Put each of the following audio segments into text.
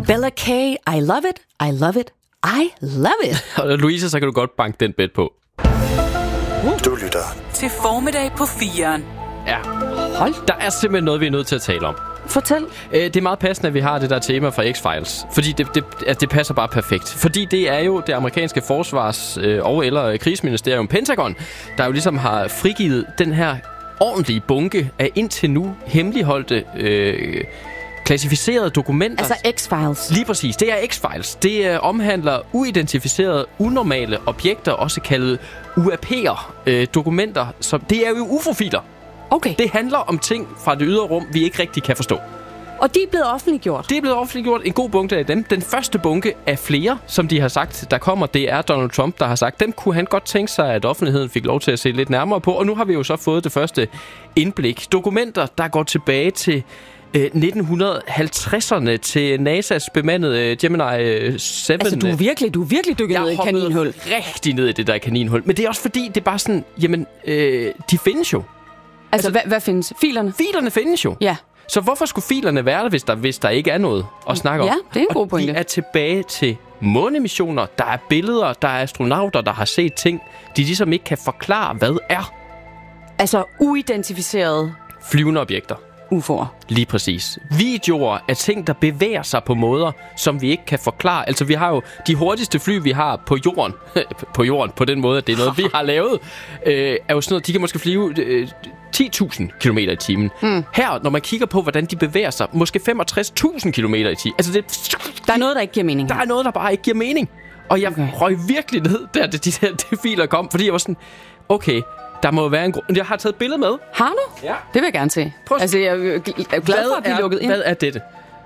Bella K, I love it, I love it, I love it. Og Louise, så kan du godt banke den bet på. Du lytter til Formiddag på 4'eren. Ja, hold, der er simpelthen noget, vi er nødt til at tale om. Fortæl. Det er meget passende, at vi har det der tema fra X-Files. Fordi det passer bare perfekt. Fordi det er jo det amerikanske forsvars- eller krigsministerium Pentagon, der jo ligesom har frigivet den her ordentlige bunke af indtil nu hemmeligholdte klassificerede dokumenter. Altså X-Files. Lige præcis. Det er X-Files. Det omhandler uidentificerede, unormale objekter, også kaldet UAP'er. Dokumenter, som det er jo UFO-filer. Okay. Det handler om ting fra det ydre rum, vi ikke rigtig kan forstå. Og de er blevet offentliggjort? Det er blevet offentliggjort. En god bunke af dem. Den første bunke af flere, som de har sagt, der kommer, det er Donald Trump, der har sagt, dem kunne han godt tænke sig, at offentligheden fik lov til at se lidt nærmere på. Og nu har vi jo så fået det første indblik. Dokumenter, der går tilbage til 1950'erne, til NASA's bemandede Gemini 7. Altså, du er virkelig dykket ned i et kaninhul. Rigtig ned i det der kaninhul. Men det er også fordi, det er bare sådan, jamen, de findes jo. Altså, hvad findes? Filerne? Filerne findes jo. Ja. Så hvorfor skulle filerne være der, hvis der ikke er noget at snakke om? Ja, det er en god pointe. Og de er tilbage til månemissioner. Der er billeder, der er astronauter, der har set ting, de ligesom ikke kan forklare, hvad er. Altså uidentificerede flyvende objekter. UFO'er. Lige præcis. Videoer af ting, der bevæger sig på måder, som vi ikke kan forklare. Altså, vi har jo de hurtigste fly, vi har på jorden. På den måde, at det er noget, vi har lavet. Er jo sådan noget, de kan måske flyve 10.000 km i timen. Her, når man kigger på, hvordan de bevæger sig, måske 65.000 km i timen. Altså, der er noget, der ikke giver mening. Der er noget, der bare ikke giver mening. Og jeg røg virkelig ned, da de filer kom, fordi jeg var sådan, okay, der må være en grund. Jeg har taget et billede med. Har du? Ja. Det vil jeg gerne se. Altså, jeg er glad for at blive lukket ind. Hvad er dette?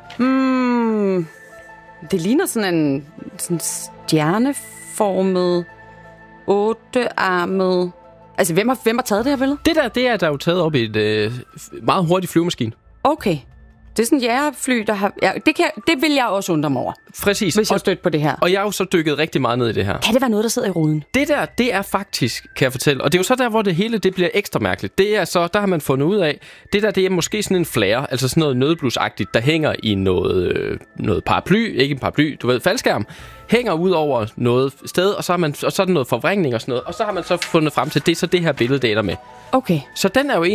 Det ligner sådan en stjerneformet, 8-armet... Altså, hvem har taget det her billede? Det er der jo taget op i et meget hurtigt flyvemaskine. Okay. Det er sådan en jægerfly, der har... Ja, det vil jeg også undre mig over. Præcis. Hvis jeg stødte på det her. Og jeg har jo så dykket rigtig meget ned i det her. Kan det være noget, der sidder i ruden? Det er faktisk, kan jeg fortælle. Og det er jo så der, hvor det hele det bliver ekstra mærkeligt. Det er så, der har man fundet ud af, det er måske sådan en flare, altså sådan noget nødblusagtigt, der hænger i noget paraply, ikke en paraply, du ved, faldskærm, hænger ud over noget sted, og så er der noget forvrængning og sådan noget. Og så har man så fundet frem til, det er så det her billede, det ender med. Okay. Så den er jo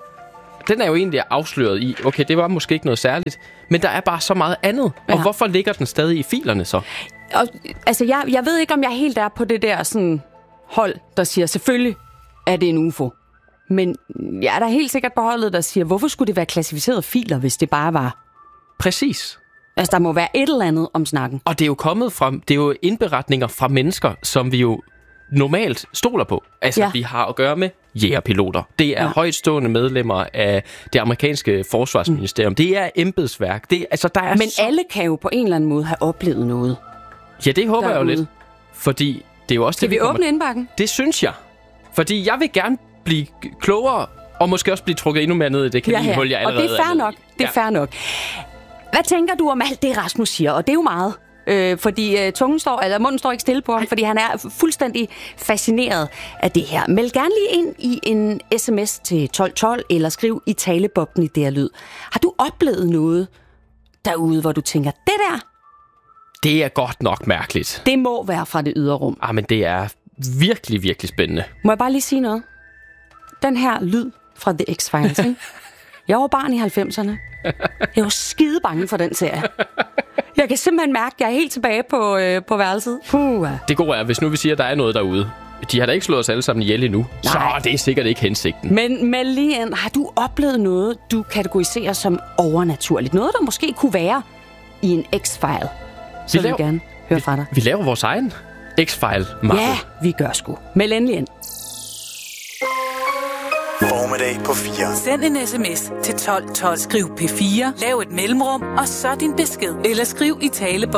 egentlig afsløret i, okay, det var måske ikke noget særligt, men der er bare så meget andet. Ja. Og hvorfor ligger den stadig i filerne så? Og, altså, jeg ved ikke, om jeg helt er på det der sådan, hold, der siger, selvfølgelig er det en UFO. Men jeg er da helt sikkert på holdet, der siger, hvorfor skulle det være klassificerede filer, hvis det bare var... Præcis. Altså, der må være et eller andet om snakken. Og det er jo kommet fra, det er jo indberetninger fra mennesker, som vi jo normalt stoler på. Altså, vi har at gøre med jægerpiloter. Det er højtstående medlemmer af det amerikanske forsvarsministerium. Det er embedsværk. Der er men alle kan jo på en eller anden måde have oplevet noget. Ja, det håber jeg jo lidt. Fordi det er jo også det, vi åbne indbakken? Det synes jeg. Fordi jeg vil gerne blive klogere, og måske også blive trukket endnu mere ned i det kaninhul, jeg allerede og det er fair nok. Det er fair nok. Hvad tænker du om alt det, Rasmus siger? Og det er jo meget. Fordi munden står ikke stille på ham, fordi han er fuldstændig fascineret af det her. Meld gerne lige ind i en sms til 1212, eller skriv i talebobben i DR Lyd. Har du oplevet noget derude, hvor du tænker, det der? Det er godt nok mærkeligt. Det må være fra det ydre rum. Men det er virkelig, virkelig spændende. Må jeg bare lige sige noget? Den her lyd fra The X-Files, ikke? Jeg var barn i 90'erne. Jeg var skide bange for den serie. Jeg kan simpelthen mærke, at jeg er helt tilbage på værelset. Det gode er, hvis nu vi siger, at der er noget derude. De har da ikke slået os alle sammen ihjel endnu. Nej. Så det er sikkert ikke hensigten. Men Malien, har du oplevet noget, du kategoriserer som overnaturligt? Noget, der måske kunne være i en X-File? Så vil jeg gerne høre fra dig. Vi laver vores egen X-File-mappe. Ja, vi gør sgu. Meld endelig ind. Formiddag på 4. Send en sms til 1212. Skriv P4, lav et mellemrum, og så din besked. Eller skriv i talebånd.